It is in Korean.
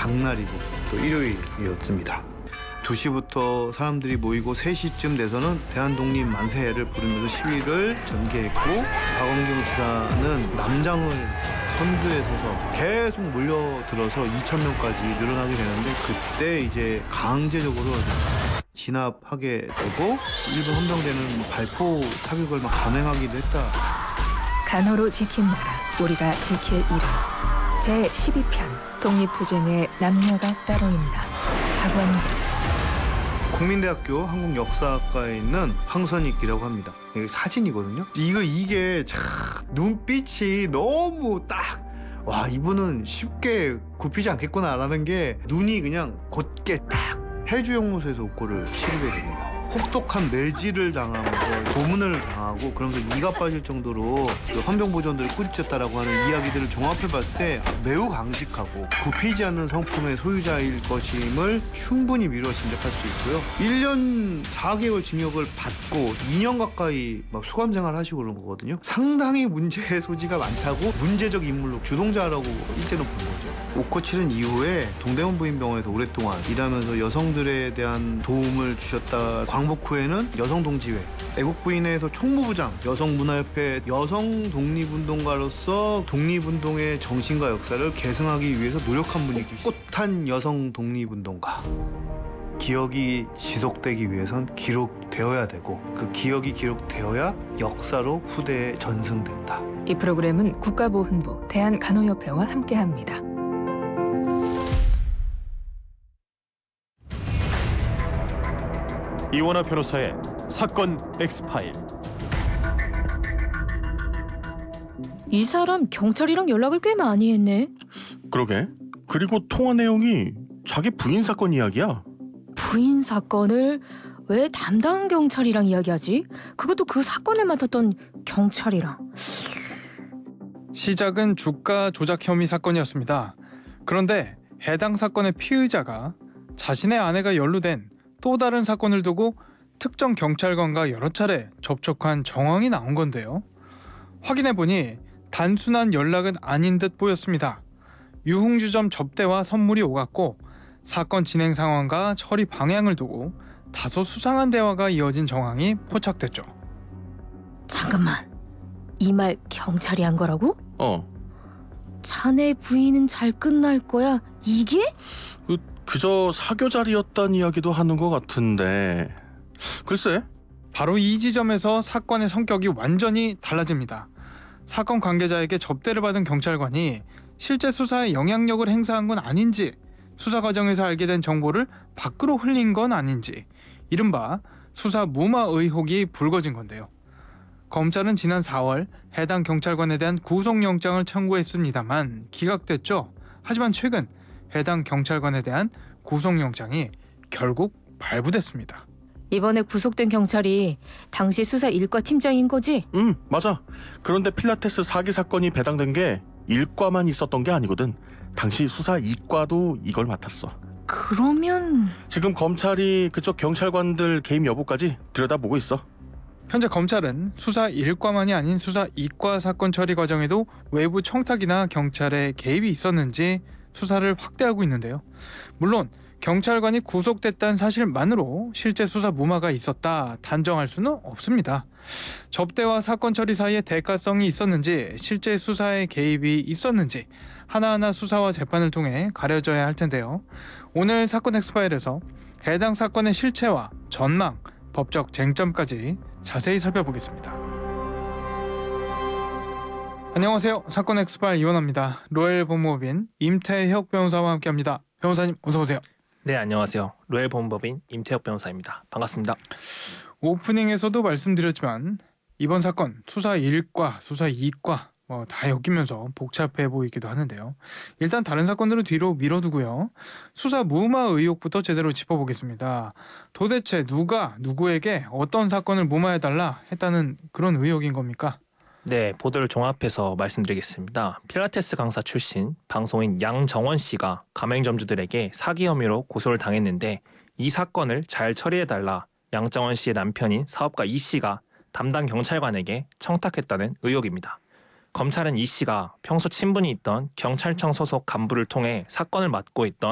장날이고 또 일요일이었습니다. 2시부터 사람들이 모이고 3시쯤 돼서는 대한독립 만세를 부르면서 시위를 전개했고 박원경 지사는 남장을 선두에 서서 계속 몰려들어서 2,000명까지 늘어나게 되는데 그때 이제 강제적으로 진압하게 되고 일부 헌병대는 발포 사격을 막 감행하기도 했다. 간호로 지킨 나라, 우리가 지킬 이름. 제12편 독립투쟁에 남녀가 따로 있다. 박원경. 국민대학교 한국역사학과에 있는 황선익이라고 합니다. 이게 사진이거든요. 이게 참 눈빛이 너무 딱 와 이분은 쉽게 굽히지 않겠구나라는 게 눈이 그냥 곧게 딱 해주영무소에서 옥고를 치르게 됩니다. 혹독한 매질을 당하면서 고문을 당하고 그러면서 이가 빠질 정도로 그 헌병보존들을 꾸짖었다라고 하는 이야기들을 종합해봤을 때 매우 강직하고 굽히지 않는 성품의 소유자일 것임을 충분히 미루어 짐작할 수 있고요. 1년 4개월 징역을 받고 2년 가까이 막 수감생활 하시고 그런 거거든요. 상당히 문제의 소지가 많다고 문제적 인물로 주동자라고 이때는 본 거죠. 옥고 치른 이후에 동대문 부인병원에서 오랫동안 일하면서 여성들에 대한 도움을 주셨다. 광복 후에는 여성동지회, 애국부인회에서 총무부장, 여성문화협회 여성 독립운동가로서 독립운동의 정신과 역사를 계승하기 위해서 노력한 분이 꼿꼿한 여성 독립운동가. 기억이 지속되기 위해선 기록되어야 되고 그 기억이 기록되어야 역사로 후대에 전승된다. 이 프로그램은 국가보훈부 대한간호협회와 함께합니다. 이원하 변호사의 사건 엑스파일. 이 사람 경찰이랑 연락을 꽤 많이 했네. 그러게. 그리고 통화 내용이 자기 부인 사건 이야기야. 부인 사건을 왜 담당 경찰이랑 이야기하지? 그것도 그 사건을 맡았던 경찰이랑. 시작은 주가 조작 혐의 사건이었습니다. 그런데 해당 사건의 피의자가 자신의 아내가 연루된 또 다른 사건을 두고 특정 경찰관과 여러 차례 접촉한 정황이 나온 건데요. 확인해보니 단순한 연락은 아닌 듯 보였습니다. 유흥주점 접대와 선물이 오갔고 사건 진행 상황과 처리 방향을 두고 다소 수상한 대화가 이어진 정황이 포착됐죠. 잠깐만, 이 말 경찰이 한 거라고? 자네 부인은 잘 끝날 거야, 이게? 그저 사교 자리였단 이야기도 하는 것 같은데 글쎄. 바로 이 지점에서 사건의 성격이 완전히 달라집니다. 사건 관계자에게 접대를 받은 경찰관이 실제 수사에 영향력을 행사한 건 아닌지, 수사 과정에서 알게 된 정보를 밖으로 흘린 건 아닌지, 이른바 수사 무마 의혹이 불거진 건데요. 검찰은 지난 4월 해당 경찰관에 대한 구속영장을 청구했습니다만 기각됐죠. 하지만 최근 해당 경찰관에 대한 구속영장이 결국 발부됐습니다. 이번에 구속된 경찰이 당시 수사 1과 팀장인 거지? 맞아. 그런데 필라테스 사기 사건이 배당된 게 1과만 있었던 게 아니거든. 당시 수사 2과도 이걸 맡았어. 그러면... 지금 검찰이 그쪽 경찰관들 개입 여부까지 들여다보고 있어. 현재 검찰은 수사 1과만이 아닌 수사 2과 사건 처리 과정에도 외부 청탁이나 경찰의 개입이 있었는지 수사를 확대하고 있는데요. 물론 경찰관이 구속됐다는 사실만으로 실제 수사 무마가 있었다 단정할 수는 없습니다. 접대와 사건 처리 사이에 대가성이 있었는지, 실제 수사에 개입이 있었는지 하나하나 수사와 재판을 통해 가려져야 할 텐데요. 오늘 사건 엑스파일에서 해당 사건의 실체와 전망, 법적 쟁점까지 자세히 살펴보겠습니다. 안녕하세요. 사건 엑스파일 이원하입니다. 로엘 법무법인 임태혁 변호사와 함께합니다. 변호사님 어서 오세요. 네, 안녕하세요. 로엘 법무법인 임태혁 변호사입니다. 반갑습니다. 오프닝에서도 말씀드렸지만 이번 사건 수사 1과, 수사 2과 다 엮이면서 복잡해 보이기도 하는데요. 일단 다른 사건들은 뒤로 밀어두고요. 수사 무마 의혹부터 제대로 짚어보겠습니다. 도대체 누가 누구에게 어떤 사건을 무마해달라 했다는 그런 의혹인 겁니까? 네, 보도를 종합해서 말씀드리겠습니다. 필라테스 강사 출신 방송인 양정원 씨가 가맹점주들에게 사기 혐의로 고소를 당했는데 이 사건을 잘 처리해달라 양정원 씨의 남편인 사업가 이 씨가 담당 경찰관에게 청탁했다는 의혹입니다. 검찰은 이 씨가 평소 친분이 있던 경찰청 소속 간부를 통해 사건을 맡고 있던